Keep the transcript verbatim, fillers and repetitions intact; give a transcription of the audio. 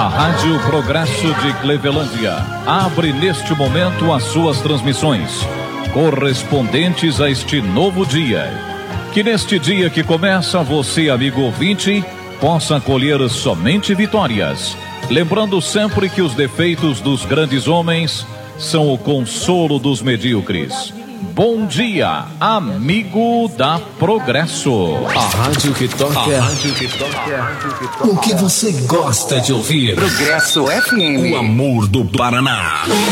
A Rádio Progresso de Clevelândia abre neste momento as suas transmissões, correspondentes a este novo dia. Que neste dia que começa, você, amigo ouvinte, possa colher somente vitórias. Lembrando sempre que os defeitos dos grandes homens são o consolo dos medíocres. Bom dia, amigo da Progresso. A rádio que toca, a rádio que toca o que você gosta de ouvir. Progresso F M. O amor do Paraná.